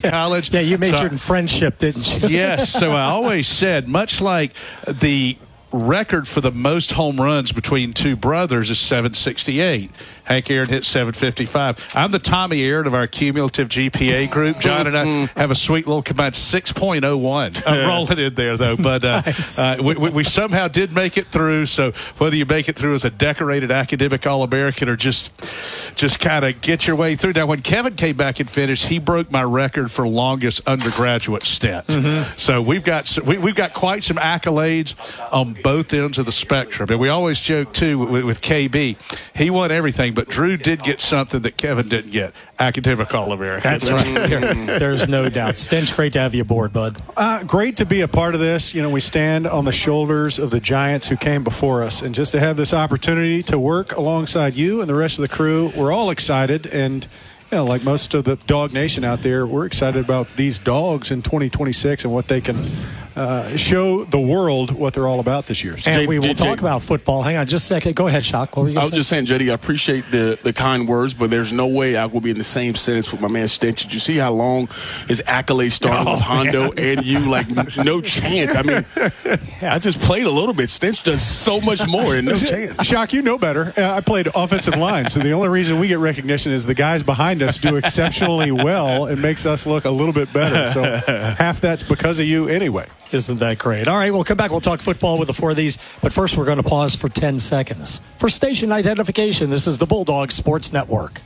college. Yeah, you majored in friendship, didn't you? Yes. So I always said, much like the record for the most home runs between two brothers is 768. Hank Aaron hit 755. I'm the Tommy Aaron of our cumulative GPA group. John and I have a sweet little combined 6.01. I'm rolling in there, though. But Nice. we somehow did make it through. So whether you make it through as a decorated academic All-American or just kind of get your way through. Now, when Kevin came back and finished, he broke my record for longest undergraduate stint. So we've got quite some accolades on both ends of the spectrum. And we always joke, too, with KB. He won everything, but Drew did get something that Kevin didn't get, academic All-American. That's right. There's no doubt. Stench, great to have you aboard, bud. Great to be a part of this. You know, we stand on the shoulders of the giants who came before us. And just to have this opportunity to work alongside you and the rest of the crew, we're all excited. And, you know, like most of the Dog Nation out there, we're excited about these dogs in 2026 and what they can show the world what they're all about this year. And we will talk about football. Hang on just a second. Go ahead, Shock. What were you I was just saying, JD, I appreciate the kind words, but there's no way I will be in the same sentence with my man Stench. Did you see how long his accolades started with Hondo and you? Like, no chance. I mean, I just played a little bit. Stench does so much more and no chance. Shock, you know better. I played offensive line, so the only reason we get recognition is the guys behind us do exceptionally well. It makes us look a little bit better. So half that's because of you anyway. Isn't that great? All right, we'll come back. We'll talk football with the four of these. But first, we're going to pause for 10 seconds. For station identification, this is the Bulldog Sports Network.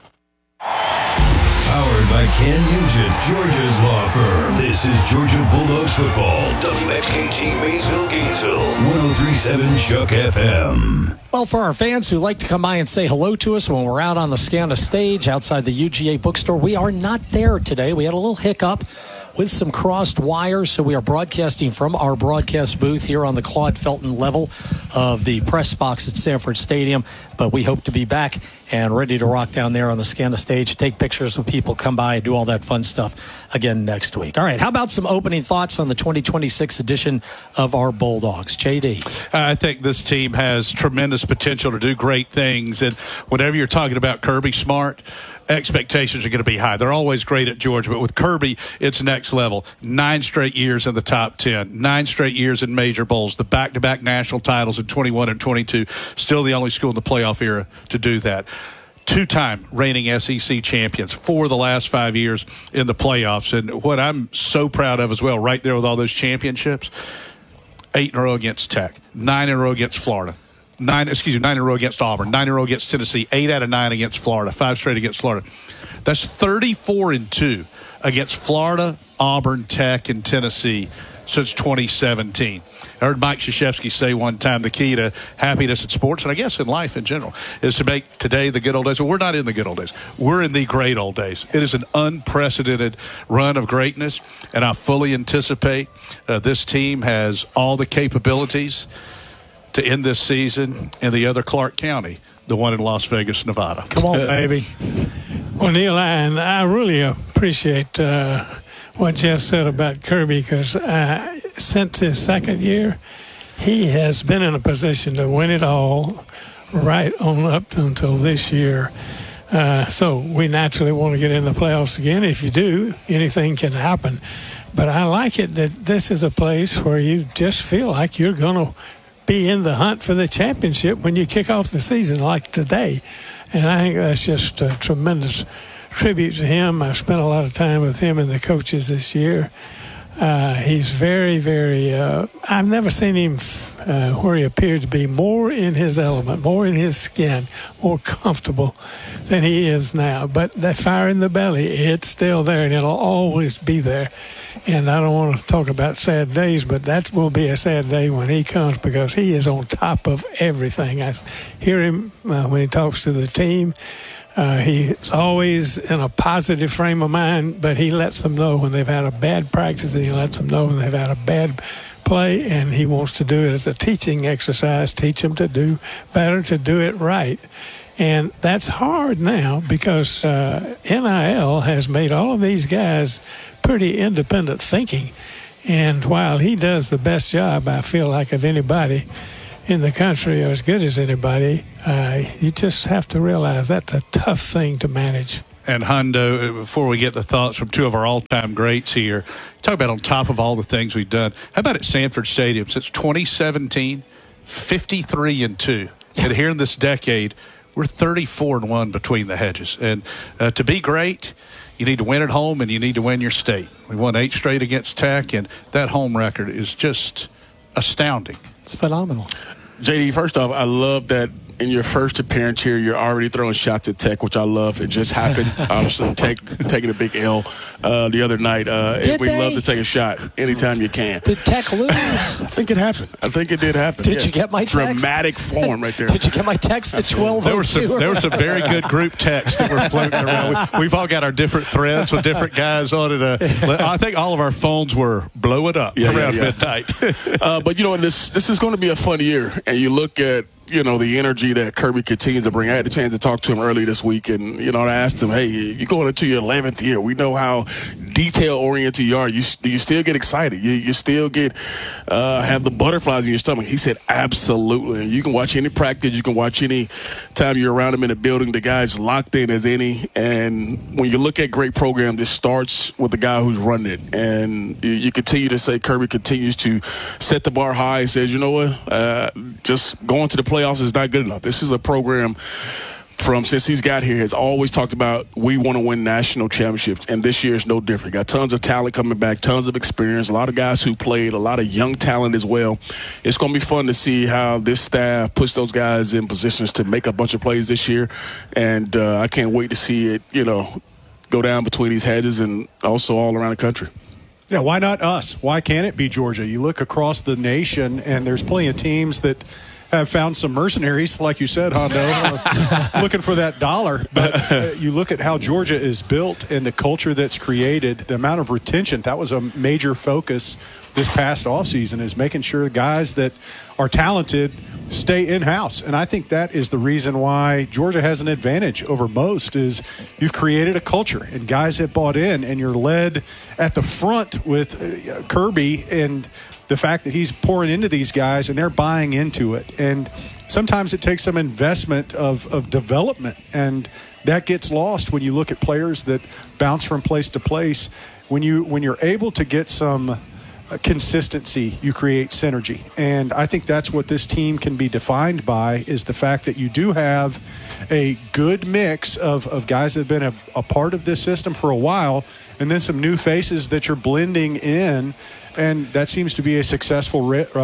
Powered by Ken Nugent, Georgia's law firm. This is Georgia Bulldogs football. WXKT Maysville, Gainesville. 103.7 Chuck FM. Well, for our fans who like to come by and say hello to us when we're out on the Scanda stage outside the UGA bookstore, we are not there today. We had a little hiccup with some crossed wires, so we are broadcasting from our broadcast booth here on the Claude Felton level of the press box at Sanford Stadium. But we hope to be back and ready to rock down there on the Scanda stage, take pictures with people, come by, do all that fun stuff again next week. All right, how about some opening thoughts on the 2026 edition of our Bulldogs? JD. I think this team has tremendous potential to do great things. And whenever you're talking about Kirby Smart, expectations are going to be high. They're always great at Georgia, but with Kirby, it's next level. 9 straight years in the top 10, 9 straight years in major bowls, the back-to-back national titles in 21 and 22, still the only school in the playoff era to do that. 2-time reigning SEC champions for the last 5 years in the playoffs. And what I'm so proud of as well, right there with all those championships, 8 in a row against Tech, 9 in a row against Florida. 9 in a row against Auburn, 9 in a row against Tennessee, 8 out of 9 against Florida, 5 straight against Florida. That's 34-2 against Florida, Auburn, Tech, and Tennessee since 2017. I heard Mike Krzyzewski say one time the key to happiness in sports, and I guess in life in general, is to make today the good old days. Well, we're not in the good old days. We're in the great old days. It is an unprecedented run of greatness, and I fully anticipate this team has all the capabilities to end this season in the other Clark County, the one in Las Vegas, Nevada. Come on, baby. Well, Neil, I really appreciate what Jeff said about Kirby, because since his second year, he has been in a position to win it all right on up until this year. So we naturally want to get in the playoffs again. If you do, anything can happen. But I like it that this is a place where you just feel like you're going to be in the hunt for the championship when you kick off the season like today. And I think that's just a tremendous tribute to him. I spent a lot of time with him and the coaches this year. He's very, very I've never seen him where he appeared to be more in his element, more in his skin, more comfortable than he is now. But that fire in the belly, it's still there, and it'll always be there. And I don't want to talk about sad days, but that will be a sad day when he comes, because he is on top of everything. I hear him when he talks to the team. He's always in a positive frame of mind, but he lets them know when they've had a bad practice, and he lets them know when they've had a bad play, and he wants to do it as a teaching exercise, teach them to do better, to do it right. And that's hard now, because NIL has made all of these guys pretty independent thinking. And while he does the best job, I feel like, of anybody in the country, or as good as anybody, you just have to realize that's a tough thing to manage. and Hondo, before we get the thoughts from two of our all-time greats here, talk about on top of all the things we've done. How about at Sanford Stadium? Since 2017, 53-2. And here in this decade, we're 34-1 between the hedges. And to be great, you need to win at home and you need to win your state. We won 8 straight against Tech, and that home record is just astounding. It's phenomenal. JD, first off, I love that in your first appearance here, you're already throwing shots at Tech, which I love. It just happened. Obviously, Tech taking a big L the other night. We love to take a shot anytime you can. Did Tech lose? I think it happened. I think it did happen. Did you get my text? Dramatic form right there. Did you get my text at 12:02? There were some very good group texts that were floating around. We've all got our different threads with different guys on it. I think all of our phones were blow it up around midnight. But, this is going to be a fun year. And you look at, the energy that Kirby continues to bring. I had the chance to talk to him early this week, and, I asked him, hey, you're going into your 11th year. We know how detail-oriented you are. Do you still get excited? You still get have the butterflies in your stomach? He said, absolutely. And you can watch any practice. You can watch any time you're around him in the building. The guy's locked in as any. And when you look at great program, this starts with the guy who's running it. And you continue to say Kirby continues to set the bar high. He says, you know what, just going to the playoffs is not good enough. This is a program since he's got here has always talked about we want to win national championships, and this year is no different. Got tons of talent coming back, tons of experience, a lot of guys who played, a lot of young talent as well. It's going to be fun to see how this staff puts those guys in positions to make a bunch of plays this year, and I can't wait to see it, go down between these hedges and also all around the country. Yeah, why not us? Why can't it be Georgia? You look across the nation, and there's plenty of teams that have found some mercenaries, like you said, Hondo, looking for that dollar. But you look at how Georgia is built and the culture that's created, the amount of retention. That was a major focus this past offseason, is making sure guys that are talented stay in-house. And I think that is the reason why Georgia has an advantage over most, is you've created a culture and guys have bought in, and you're led at the front with Kirby and the fact that he's pouring into these guys and they're buying into it. And sometimes it takes some investment of development, and that gets lost when you look at players that bounce from place to place. When you're able to get some consistency, you create synergy. And I think that's what this team can be defined by, is the fact that you do have a good mix of guys that have been a part of this system for a while, and then some new faces that you're blending in. And that seems to be a successful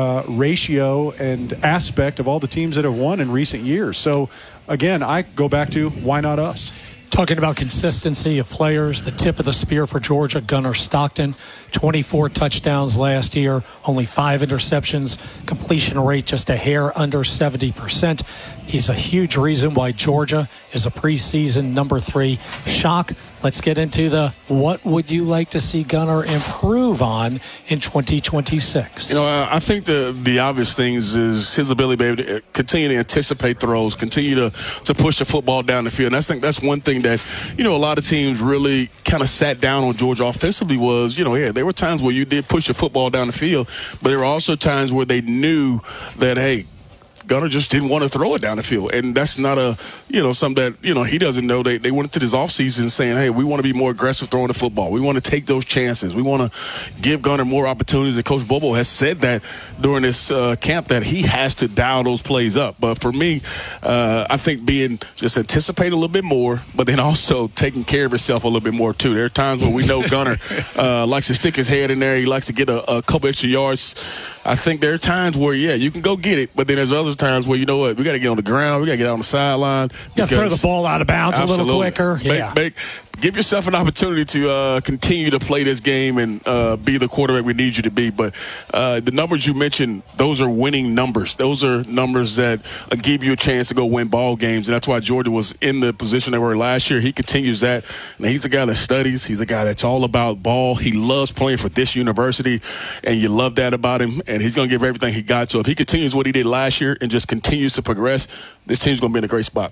ratio and aspect of all the teams that have won in recent years. So, again, I go back to why not us? Talking about consistency of players, the tip of the spear for Georgia, Gunnar Stockton, 24 touchdowns last year, only 5 interceptions, completion rate just a hair under 70%. He's a huge reason why Georgia is a preseason number 3. Shock, let's get into what would you like to see Gunnar improve on in 2026? I think the obvious things is his ability to be able to continue to anticipate throws, continue to push the football down the field. And I think that's one thing that, a lot of teams really kind of sat down on Georgia offensively was, there were times where you did push the football down the field, but there were also times where they knew that, hey, Gunnar just didn't want to throw it down the field. And that's not something that, he doesn't know. They went into this offseason saying, hey, we want to be more aggressive throwing the football. We want to take those chances. We want to give Gunnar more opportunities. And Coach Bobo has said that during this camp, that he has to dial those plays up. But for me, I think being just anticipating a little bit more, but then also taking care of himself a little bit more, too. There are times when we know Gunnar likes to stick his head in there. He likes to get a couple extra yards. I think there are times where, you can go get it, but then there's other times where, we got to get on the ground, we got to get on the sideline. You got to throw the ball out of bounds a little quicker. Give yourself an opportunity to continue to play this game and be the quarterback we need you to be. But the numbers you mentioned, those are winning numbers. Those are numbers that give you a chance to go win ball games. And that's why Georgia was in the position they were last year. He continues that. And he's a guy that studies. He's a guy that's all about ball. He loves playing for this university, and you love that about him. And he's going to give everything he got. So if he continues what he did last year and just continues to progress, this team's going to be in a great spot.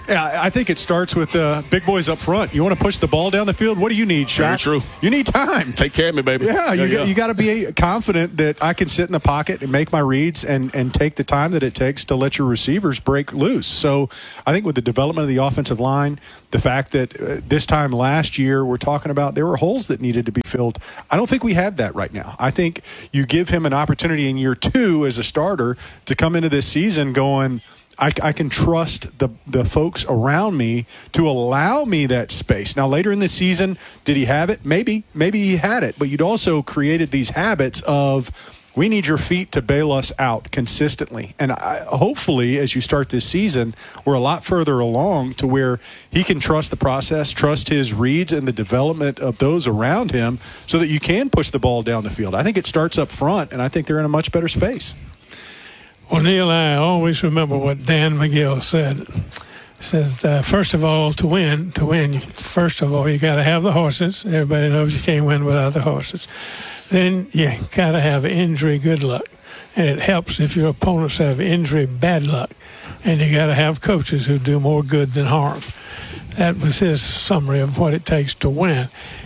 Yeah, I think it starts with big boys up front. You want to push the ball down the field? What do you need, Shaq? Very true. You need time. Take care of me, baby. Yeah, you got to be confident that I can sit in the pocket and make my reads and take the time that it takes to let your receivers break loose. So I think with the development of the offensive line, the fact that this time last year we're talking about there were holes that needed to be filled, I don't think we have that right now. I think you give him an opportunity in year 2 as a starter to come into this season going, I can trust the folks around me to allow me that space. Now, later in the season, did he have it? Maybe he had it. But you'd also created these habits of, we need your feet to bail us out consistently. And hopefully, as you start this season, we're a lot further along to where he can trust the process, trust his reads and the development of those around him so that you can push the ball down the field. I think it starts up front, and I think they're in a much better space. Well, Neil, I always remember what Dan McGill said. He says, first of all, to win, first of all, you got to have the horses. Everybody knows you can't win without the horses. Then you got to have injury good luck. And it helps if your opponents have injury bad luck. And you got to have coaches who do more good than harm. That was his summary of what it takes to win.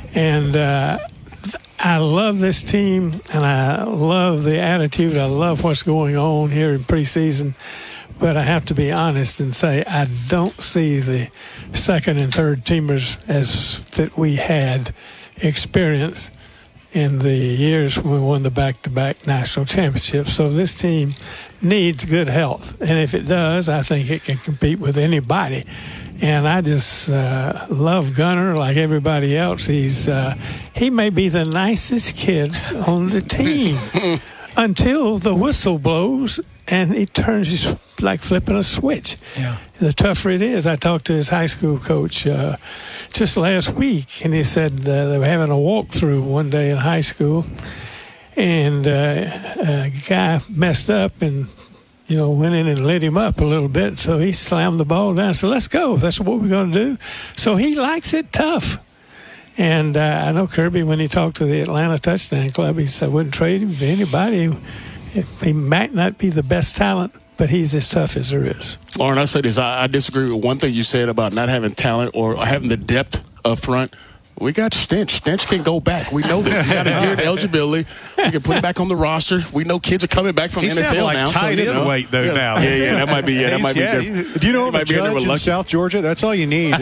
And I love this team, and I love the attitude. I love what's going on here in preseason. But I have to be honest and say I don't see the second and third teamers as that we had experienced in the years when we won the back-to-back national championships. So this team needs good health. And if it does, I think it can compete with anybody. And I just love Gunner like everybody else. He may be the nicest kid on the team until the whistle blows and he turns his, like flipping a switch. Yeah. The tougher it is. I talked to his high school coach just last week, and he said they were having a walkthrough one day in high school, and a guy messed up and went in and lit him up a little bit. So he slammed the ball down. So let's go. That's what we're going to do. So he likes it tough. And I know Kirby, when he talked to the Atlanta Touchdown Club, he said, I wouldn't trade him to anybody. He might not be the best talent, but he's as tough as there is. Lauren, I say this. I disagree with one thing you said about not having talent or having the depth up front. We got Stench. Stench can go back. We know this. He got a year eligibility. We can put him back on the roster. We know kids are coming back from the NFL now. Tight end weight though now. Yeah, that might be. Yeah, that might be. Do you know a judge in South Georgia? That's all you need.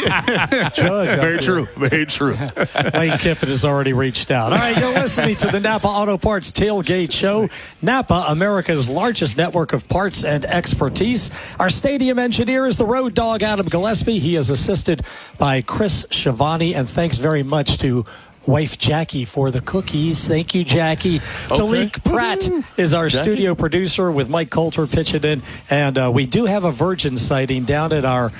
Judge. Very true. Very true. Lane Kiffin has already reached out. All right, you're listening to the Napa Auto Parts Tailgate Show. Napa, America's largest network of parts and expertise. Our stadium engineer is the road dog, Adam Gillespie. He is assisted by Chris Schiavone, and thanks very much to wife Jackie for the cookies. Thank you, Jackie. Okay. Talik Pratt is our studio producer with Mike Coulter pitching in. And we do have a Virgin sighting down at our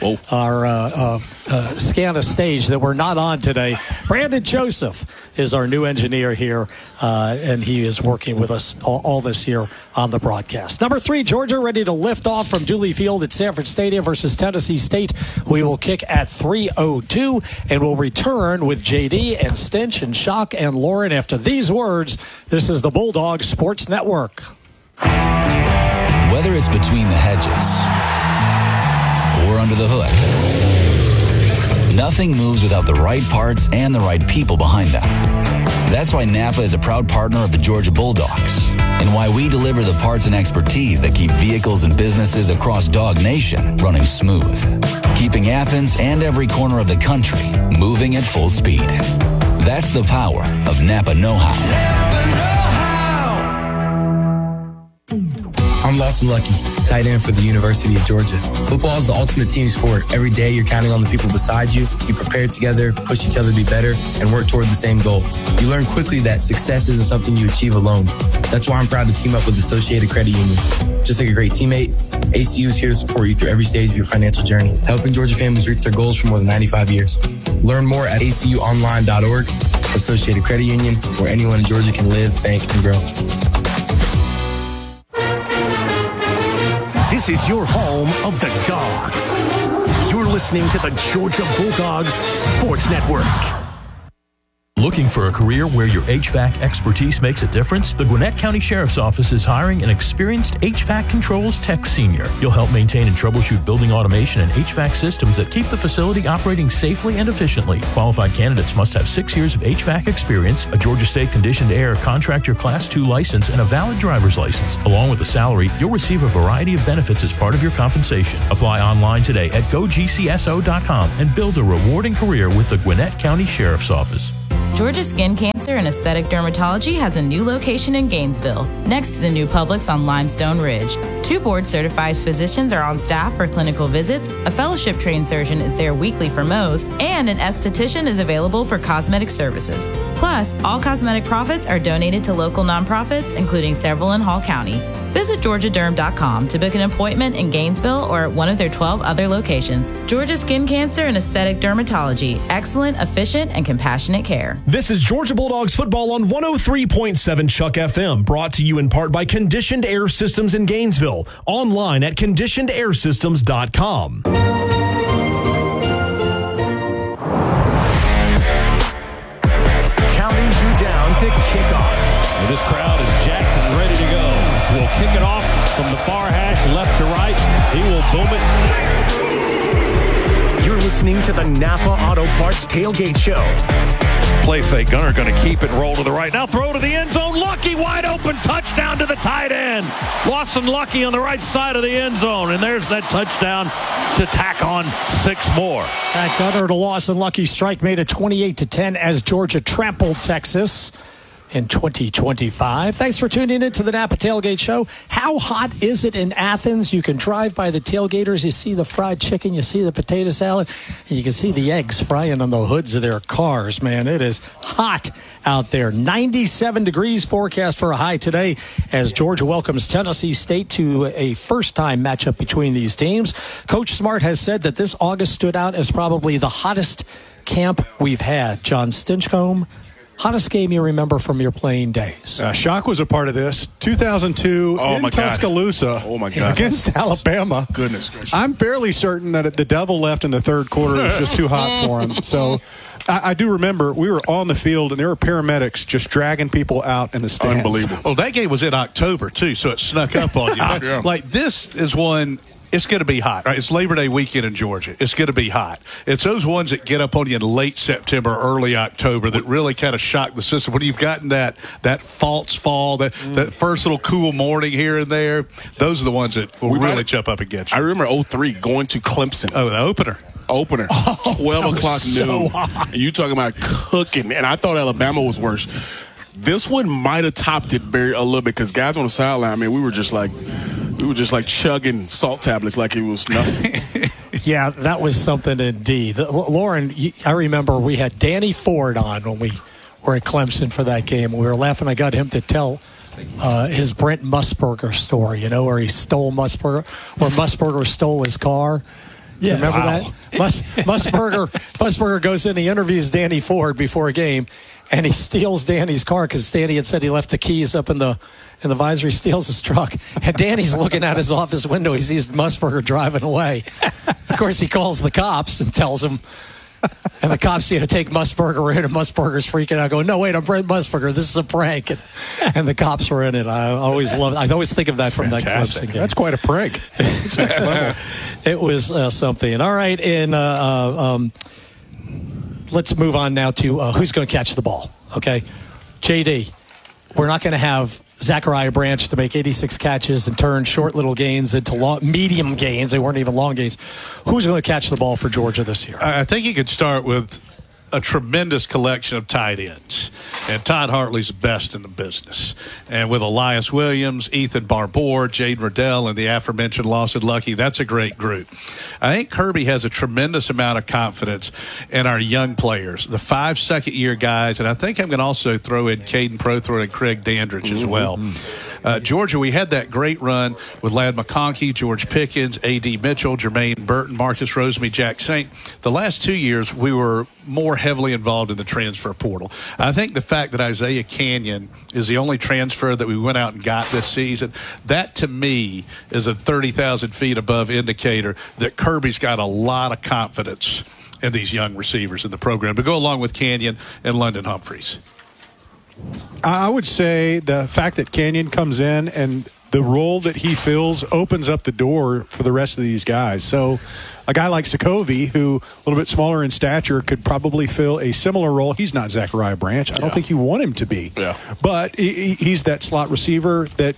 Scana stage that we're not on today. Brandon Joseph is our new engineer here, and he is working with us all this year on the broadcast. Number 3, Georgia ready to lift off from Dooley Field at Sanford Stadium versus Tennessee State. We will kick at 3:02, and we'll return with JD and Stench and Shock and Lauren after these words. This is the Bulldog Sports Network. Whether it's between the hedges or under the hood, nothing moves without the right parts and the right people behind them. That's why Napa is a proud partner of the Georgia Bulldogs, and why we deliver the parts and expertise that keep vehicles and businesses across Dog Nation running smooth, keeping Athens and every corner of the country moving at full speed. That's the power of Napa Know-How. Napa Know-How. I'm Lawson Lucky, tight end for the University of Georgia. Football is the ultimate team sport. Every day you're counting on the people beside you. You prepare together, push each other to be better, and work toward the same goal. You learn quickly that success isn't something you achieve alone. That's why I'm proud to team up with Associated Credit Union. Just like a great teammate, ACU is here to support you through every stage of your financial journey, helping Georgia families reach their goals for more than 95 years. Learn more at acuonline.org. Associated Credit Union, where anyone in Georgia can live, bank, and grow. This is your home of the Dogs. You're listening to the Georgia Bulldogs Sports Network. Looking for a career where your HVAC expertise makes a difference? The Gwinnett County Sheriff's Office is hiring an experienced HVAC controls tech senior. You'll help maintain and troubleshoot building automation and HVAC systems that keep the facility operating safely and efficiently. Qualified candidates must have 6 years of HVAC experience, a Georgia State Conditioned Air Contractor Class 2 license, and a valid driver's license. Along with the salary, you'll receive a variety of benefits as part of your compensation. Apply online today at gogcso.com and build a rewarding career with the Gwinnett County Sheriff's Office. Georgia Skin Cancer and Aesthetic Dermatology has a new location in Gainesville, next to the new Publix on Limestone Ridge. 2 board-certified physicians are on staff for clinical visits, a fellowship-trained surgeon is there weekly for Mohs, and an esthetician is available for cosmetic services. Plus, all cosmetic profits are donated to local nonprofits, including several in Hall County. Visit georgiaderm.com to book an appointment in Gainesville or at one of their 12 other locations. Georgia Skin Cancer and Aesthetic Dermatology. Excellent, efficient, and compassionate care. This is Georgia Bulldogs football on 103.7 Chuck FM, brought to you in part by Conditioned Air Systems in Gainesville. Online at conditionedairsystems.com. Counting you down to kickoff. Well, this crowd is jacked and ready to go. Will kick it off from the far hash, left to right. He will boom it. You're listening to the Napa Auto Parts Tailgate Show. Play fake. Gunner going to keep it and roll to the right. Now throw to the end zone. Lucky wide open. Touchdown to the tight end. Lawson Lucky on the right side of the end zone. And there's that touchdown to tack on 6 more. That Gunner to Lawson Lucky strike made it 28-10 as Georgia trampled Texas in 2025. Thanks for tuning in to the Napa Tailgate Show. How hot is it in Athens? You can drive by the tailgaters. You see the fried chicken. You see the potato salad. And you can see the eggs frying on the hoods of their cars. Man, it is hot out there. 97 degrees forecast for a high today as Georgia welcomes Tennessee State to a first-time matchup between these teams. Coach Smart has said that this August stood out as probably the hottest camp we've had. John Stinchcomb, hottest game you remember from your playing days? Shock was a part of this. 2002 in Tuscaloosa against Alabama. Goodness gracious. I'm fairly certain that the Devil left in the third quarter. It was just too hot for him. So I do remember we were on the field, and there were paramedics just dragging people out in the stands. Unbelievable. Well, that game was in October, too, so it snuck up on you. Yeah. Like, this is one... It's going to be hot, right? It's Labor Day weekend in Georgia. It's going to be hot. It's those ones that get up on you in late September, early October that really kind of shock the system. When you've gotten that false fall, that first little cool morning here and there, those are the ones that will really jump up against you. I remember 2003 going to Clemson. Oh, the opener. 12 o'clock noon. And you talking about cooking. And I thought Alabama was worse. This one might have topped it a little bit because guys on the sideline, man, we were just like chugging salt tablets like it was nothing. Yeah, that was something indeed. Lauren, I remember we had Danny Ford on when we were at Clemson for that game. We were laughing. I got him to tell his Brent Musburger story, where he stole Musburger, where Musburger stole his car. Yeah, remember that? Musburger goes in, he interviews Danny Ford before a game, and he steals Danny's car because Danny had said he left the keys up in the visor. He steals his truck, and Danny's looking out his office window. He sees Musburger driving away. Of course, he calls the cops and tells them, and the cops take Musburger in, and Musburger's freaking out, going, "No, wait, I'm Brent Musburger. This is a prank." And the cops were in it. I always think of that from that Clemson game. That's quite a prank. It was something. All right, and let's move on now to who's going to catch the ball. Okay, JD, we're not going to have Zachariah Branch to make 86 catches and turn short little gains into medium gains. They weren't even long gains. Who's going to catch the ball for Georgia this year? I think you could start with a tremendous collection of tight ends. And Todd Hartley's the best in the business. And with Elias Williams, Ethan Barbour, Jaden Riddell, and the aforementioned Lawson Lucky, that's a great group. I think Kirby has a tremendous amount of confidence in our young players, the 5 second-year guys, and I think I'm going to also throw in Caden Prothro and Craig Dandridge as well. Georgia, we had that great run with Ladd McConkey, George Pickens, A.D. Mitchell, Jermaine Burton, Marcus Rosemy, Jack Saint. The last 2 years, we were more heavily involved in the transfer portal. I think the fact that Isaiah Canyon is the only transfer that we went out and got this season, that to me is a 30,000 feet above indicator that Kirby's got a lot of confidence in these young receivers in the program to go along with Canyon and London Humphreys? I would say the fact that Canyon comes in and the role that he fills opens up the door for the rest of these guys. So a guy like Sokovy, who a little bit smaller in stature, could probably fill a similar role. He's not Zachariah Branch. I don't think you want him to be. Yeah. But he's that slot receiver that,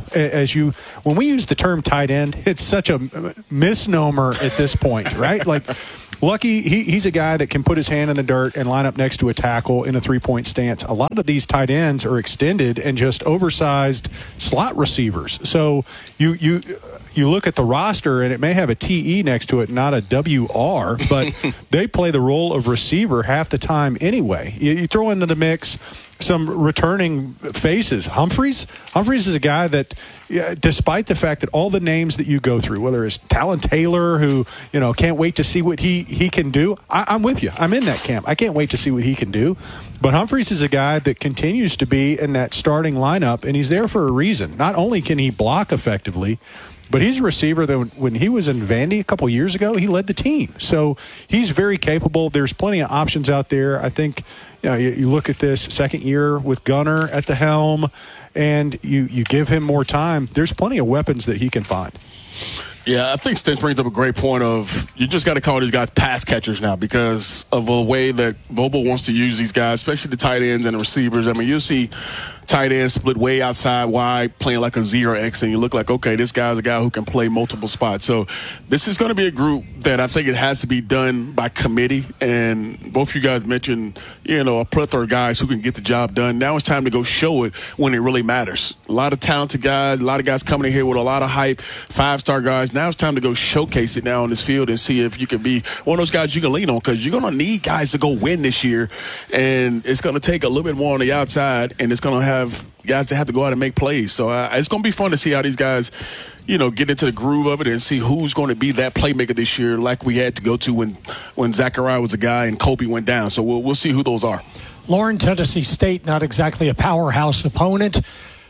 when we use the term tight end, it's such a misnomer at this point, right? Like, Lucky, he's a guy that can put his hand in the dirt and line up next to a tackle in a three-point stance. A lot of these tight ends are extended and just oversized slot receivers. So you look at the roster, and it may have a TE next to it, not a WR, but they play the role of receiver half the time anyway. You throw into the mix some returning faces. Humphreys is a guy that, despite the fact that all the names that you go through, whether it's Talon Taylor, who can't wait to see what he can do. I'm with you. I'm in that camp. I can't wait to see what he can do. But Humphreys is a guy that continues to be in that starting lineup, and he's there for a reason. Not only can he block effectively, but he's a receiver that when he was in Vandy a couple years ago, he led the team. So he's very capable. There's plenty of options out there. I think you look at this second year with Gunner at the helm, and you give him more time. There's plenty of weapons that he can find. Yeah, I think Stentz brings up a great point of you just got to call these guys pass catchers now because of the way that Bobo wants to use these guys, especially the tight ends and the receivers. I mean, you'll see tight ends split way outside wide, playing like a 0X, and you look like, okay, this guy's a guy who can play multiple spots. So this is going to be a group that I think it has to be done by committee. And both of you guys mentioned, a plethora of guys who can get the job done. Now it's time to go show it when it really matters. A lot of talented guys, a lot of guys coming in here with a lot of hype, 5-star guys. Now it's time to go showcase it now on this field and see if you can be one of those guys you can lean on because you're going to need guys to go win this year. And it's going to take a little bit more on the outside, and it's going to have guys that have to go out and make plays. So it's going to be fun to see how these guys, get into the groove of it and see who's going to be that playmaker this year like we had to go to when Zachariah was a guy and Kobe went down. So we'll see who those are. Lauren, Tennessee State, not exactly a powerhouse opponent.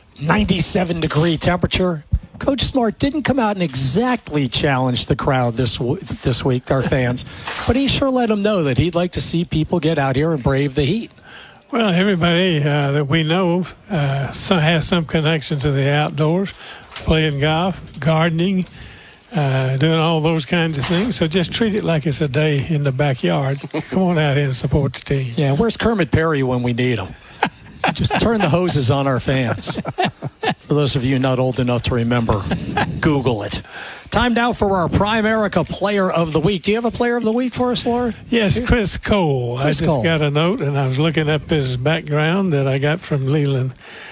97-degree temperature. Coach Smart didn't come out and exactly challenge the crowd this week, our fans, but he sure let them know that he'd like to see people get out here and brave the heat. Well, everybody that we know has some connection to the outdoors, playing golf, gardening, doing all those kinds of things. So just treat it like it's a day in the backyard. Come on out here and support the team. Yeah, where's Kermit Perry when we need him? Just turn the hoses on our fans. For those of you not old enough to remember, Google it. Time now for our Primerica Player of the Week. Do you have a Player of the Week for us, Laura? Yes, Chris Cole. I just got a note, and I was looking up his background that I got from Leland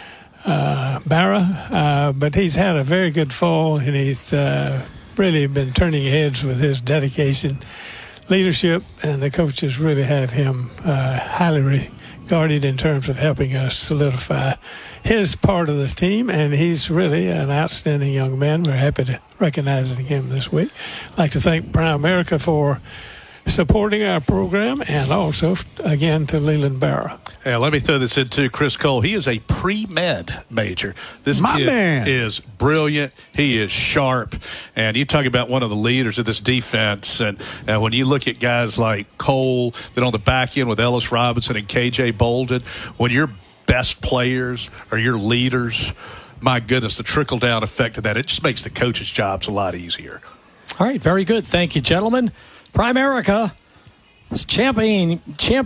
Barra. But he's had a very good fall, and he's really been turning heads with his dedication, leadership, and the coaches really have him highly regarded in terms of helping us solidify his part of the team, and he's really an outstanding young man. We're happy to recognize him this week. I'd like to thank Primerica for supporting our program, and also, again, to Leland Barra. Yeah, let me throw this into Chris Cole. He is a pre-med major. This kid is brilliant. He is sharp. And you talk about one of the leaders of this defense. And when you look at guys like Cole, then on the back end with Ellis Robinson and KJ Bolden, when your best players are your leaders, my goodness, the trickle-down effect of that, it just makes the coaches' jobs a lot easier. All right, very good. Thank you, gentlemen. Primerica is championing.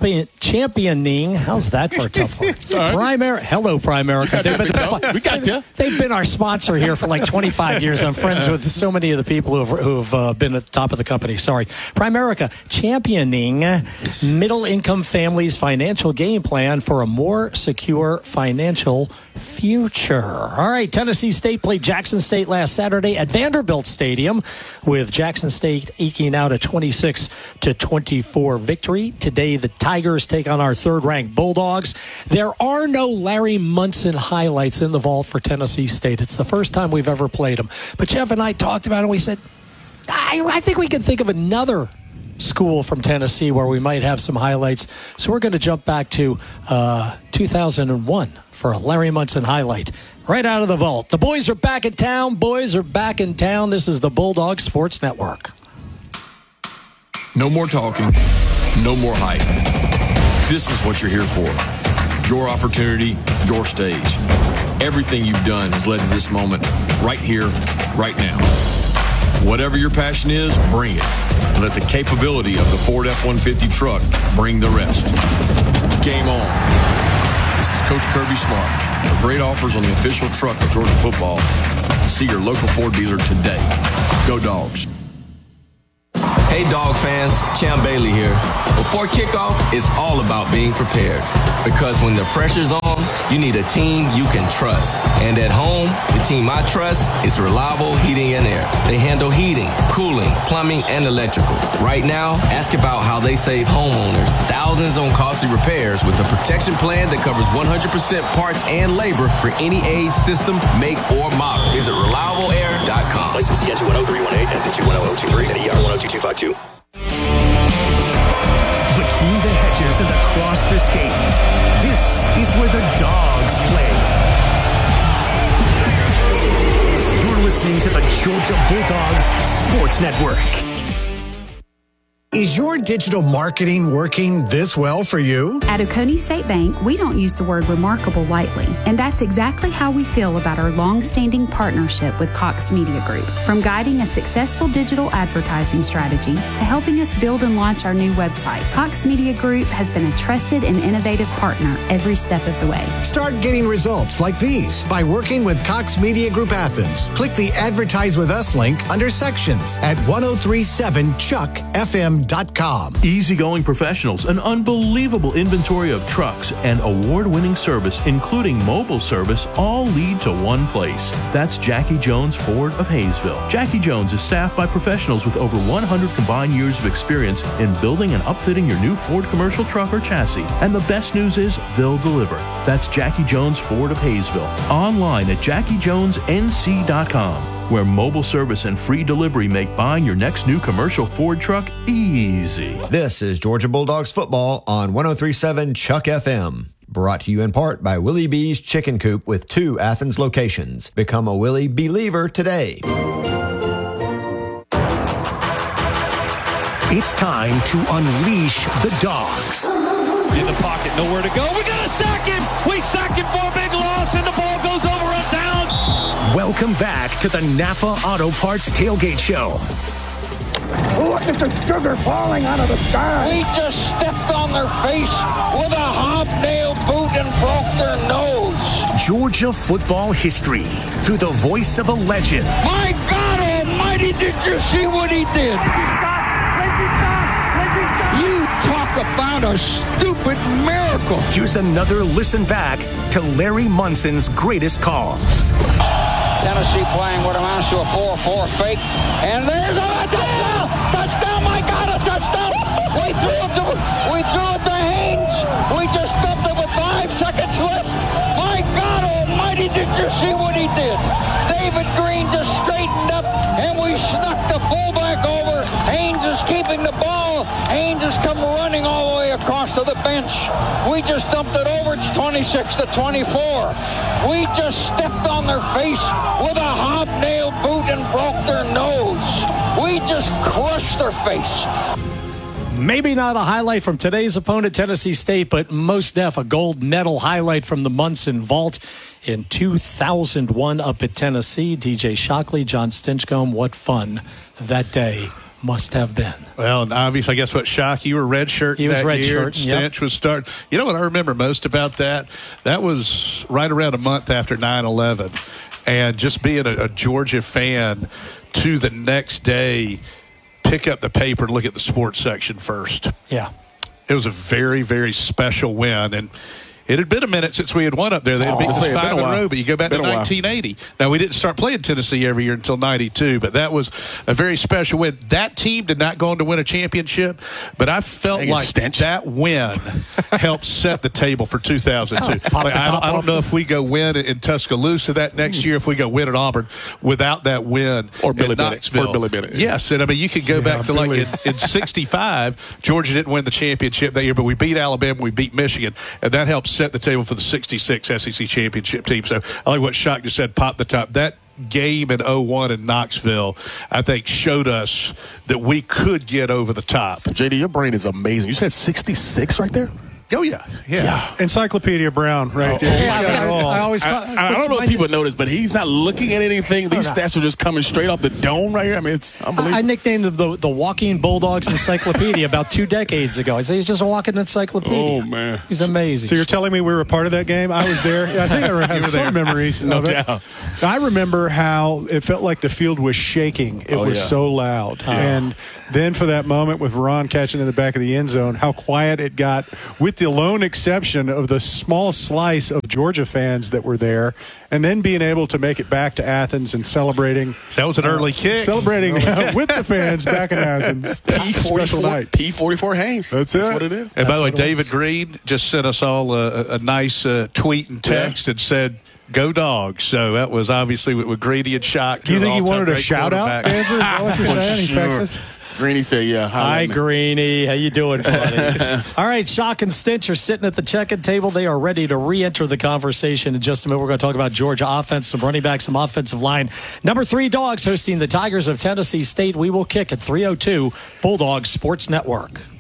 How's that for a tough one? Hello, Primerica. We got you. They've been our sponsor here for like 25 years. I'm friends with so many of the people who have been at the top of the company. Sorry. Primerica, championing middle-income families' financial game plan for a more secure financial future. All right, Tennessee State played Jackson State last Saturday at Vanderbilt Stadium, with Jackson State eking out a 26-24 victory. Today, the Tigers take on our third-ranked Bulldogs. There are no Larry Munson highlights in the vault for Tennessee State. It's the first time we've ever played them. But Jeff and I talked about it, and we said, I think we can think of another school from Tennessee where we might have some highlights. So we're going to jump back to 2001 for a Larry Munson highlight right out of the vault. The boys are back in town. Boys are back in town. This is the Bulldog Sports Network. No more talking. No more hype. This is what you're here for. Your opportunity, your stage. Everything you've done has led to this moment right here, right now. Whatever your passion is, bring it. Let the capability of the Ford F-150 truck bring the rest. Game on. This is Coach Kirby Smart. For great offers on the official truck of Georgia football, see your local Ford dealer today. Go Dogs. Hey, Dog fans, Champ Bailey here. Before kickoff, it's all about being prepared. Because when the pressure's on, you need a team you can trust. And at home, the team I trust is Reliable Heating and Air. They handle heating, cooling, plumbing, and electrical. Right now, ask about how they save homeowners thousands on costly repairs with a protection plan that covers 100% parts and labor for any age, system, make, or model. Visit ReliableAir.com. License CN 210318 and 210023 and ER 102252. Between the hedges and across the stage, this is where the Dogs play. You're listening to the Georgia Bulldogs Sports Network. Is your digital marketing working this well for you? At Oconee State Bank, we don't use the word remarkable lightly, and that's exactly how we feel about our long-standing partnership with Cox Media Group. From guiding a successful digital advertising strategy to helping us build and launch our new website, Cox Media Group has been a trusted and innovative partner every step of the way. Start getting results like these by working with Cox Media Group Athens. Click the Advertise With Us link under Sections at 1037chuckfm.com. Easygoing professionals, an unbelievable inventory of trucks, and award-winning service, including mobile service, all lead to one place. That's Jackie Jones Ford of Hayesville. Jackie Jones is staffed by professionals with over 100 combined years of experience in building and upfitting your new Ford commercial truck or chassis. And the best news is they'll deliver. That's Jackie Jones Ford of Hayesville. Online at JackieJonesNC.com. Where mobile service and free delivery make buying your next new commercial Ford truck easy. This is Georgia Bulldogs football on 1037 Chuck FM. Brought to you in part by Willie B's Chicken Coop with 2 Athens locations. Become a Willie Believer today. It's time to unleash the Dogs. In the pocket, nowhere to go. We got to sack him. We sack him for a big loss, and the ball goes over on downs. Welcome back to the Napa Auto Parts Tailgate Show. Look at the sugar falling out of the sky. We just stepped on their face with a hobnail boot and broke their nose. Georgia football history through the voice of a legend. My God Almighty, did you see what he did? You talk about a stupid miracle. Here's another listen back to Larry Munson's greatest calls. Tennessee playing what amounts to a 4-4 fake. And there's a touchdown! Touchdown, my God, a touchdown! We threw it to Haynes. We just stuffed it with 5 seconds left. My God Almighty, did you see what he did? David Green just straightened up, and we snuck the fullback over. Haynes is keeping the ball. Haynes has come running all the way across to the bench. We just dumped it over. It's 26-24. We just stepped on their face with a hobnail boot and broke their nose. We just crushed their face. Maybe not a highlight from today's opponent, Tennessee State, but most def a gold medal highlight from the Munson Vault in 2001 up at Tennessee. DJ Shockley, John Stinchcomb, what fun that day must have been. Well, and obviously, I guess what, Shock, you were redshirt He was that year. redshirt, yep. Stinch was starting. You know what I remember most about that? That was right around a month after 9/11. And just being a Georgia fan to the next day, pick up the paper and look at the sports section first. Yeah. It was a very, very special win. And it had been a minute since we had won up there. They had beaten us 5 in a row, but you go back to 1980. Now, we didn't start playing Tennessee every year until 92, but that was a very special win. That team did not go on to win a championship, but I felt like that win helped set the table for 2002. I don't know if we go win in Tuscaloosa that next year, if we go win at Auburn without that win or Billy Bennett. Yes, and I mean, you could go back to like in 65, Georgia didn't win the championship that year, but we beat Alabama, we beat Michigan, and that helped set the table for the 66 SEC championship team. So I like what Shock just said, pop the top. That game in 01 in Knoxville, I think, showed us that we could get over the top. JD, your brain is amazing. You said 66 right there? Oh, yeah. Encyclopedia Brown, right there. I don't know if people notice, but he's not looking at anything. These stats are just coming straight off the dome right here. I mean, it's unbelievable. I nicknamed him the Walking Bulldogs Encyclopedia about 2 decades ago. I say he's just a walking encyclopedia. Oh, man. He's amazing. So you're telling me we were a part of that game? I was there. I think I have some memories. No doubt. I remember how it felt like the field was shaking. It was so loud. And then for that moment with Ron catching in the back of the end zone, how quiet it got, with the lone exception of the small slice of Georgia fans that were there, and then being able to make it back to Athens and celebrating. That was an early kick. Celebrating with the fans back in Athens. P44 Haynes. That's what it is. And by the way, David Green just sent us all a nice tweet and text and said, "Go Dogs." So that was obviously with Greedy and Shock. Do you think he wanted a shout-out, Andrew? Is that what you're saying? He texted? Greeny said, yeah. Hi, Greeny. How you doing, buddy? All right, Shock and Stinch are sitting at the check-in table. They are ready to re-enter the conversation in just a minute. We're going to talk about Georgia offense, some running backs, some offensive line. Number 3 Dogs hosting the Tigers of Tennessee State. We will kick at 3:02, Bulldogs Sports Network.